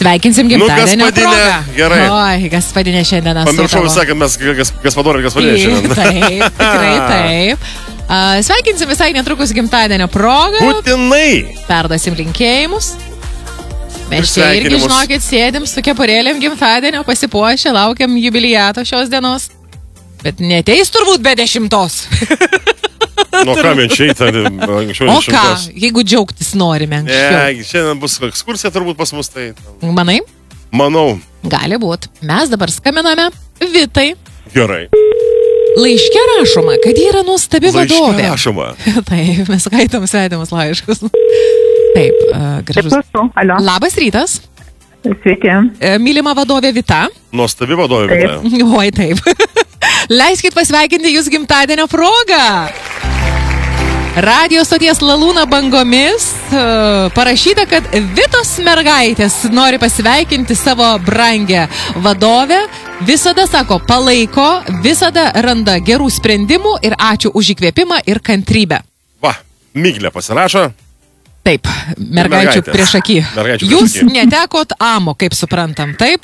Sveikinsim gimtadienio progą. Gerai. Oi, Gaspadinė šiandien esu. Pamiršau visą, kad mes Gaspadorą ir Gaspadinė šiandien. Taip, tikrai taip. Sveikinsim visai netrukus gimtadienio progą. Būtinai. Perdasim linkėjimus. Mes čia irgi, žinokit, sėdim su kepurėlėm gimtadienio, pasipuošę, laukiam jubiliato šios dienos. Bet neteis turbūt be 10. Nu, ką menčiai, tai anksčiau 10. O ką, jeigu džiaugtis norime anksčiau? Ne, šiandien bus ekskursija turbūt pas mus, tai... Manai? Manau. Gali būt. Mes dabar skambiname Vitai. Gerai. Laiške rašoma, kad ji yra nuostabi vadovė. Laiške rašoma. Taip, mes skaitom svetimus laiškus. Taip, gražus. Labas rytas. Sveiki. Mylima vadovė Vita. Nuostabi vadovė Vita. Oi, taip. Leiskit pasveikinti jūs gimtadienio progą. Radio stoties Lalūna bangomis parašyta, kad Vitos mergaitės nori pasveikinti savo brangę vadovę. Visada, sako, palaiko, visada randa gerų sprendimų ir ačiū už įkvėpimą ir kantrybę. Va, Miglė pasirašo. Taip, mergaičių prieš akį. Jūs netekot amo, kaip suprantam, taip?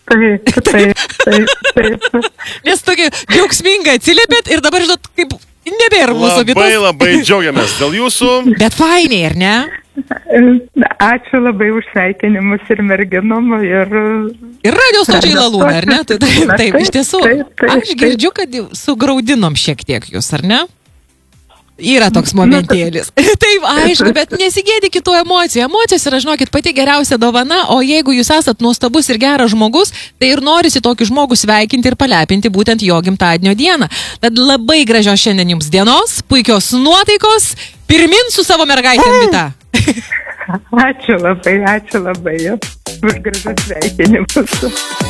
Taip. Nes tokia džiaugsminga atsiliepėt ir dabar, žinot, kaip nebėra mūsų Vitos. Labai džiaugiamės dėl jūsų. Bet fainiai, ar ne? Ačiū labai už sveikinimus ir merginom ir radio stočiai Lalūna, ar ne? Taip, iš tiesų. Aš girdžiu, kad sugraudinom šiek tiek jūs, ar ne? Yra toks momentėlis. Taip, aišku, bet nesigėdi kitų emocijų. Emocijos yra, žinokit, pati geriausia dovana, o jeigu jūs esat nuostabus ir geras žmogus, tai ir norisi tokį žmogų sveikinti ir palepinti būtent jo gimtadienio dieną. Tad labai gražios šiandien jums dienos, puikios nuotaikos, pirmin su savo mergaitėm, Vita. Ačiū labai už gražius sveikinimus.